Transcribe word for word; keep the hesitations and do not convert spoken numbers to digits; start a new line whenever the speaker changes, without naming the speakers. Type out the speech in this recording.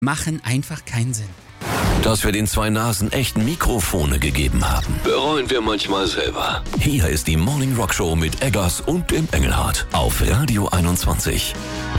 machen einfach keinen Sinn.
Dass wir den zwei Nasen echt Mikrofone gegeben haben, bereuen wir manchmal selber. Hier ist die Morning Rock Show mit Eggers und dem Engelhardt auf Radio einundzwanzig.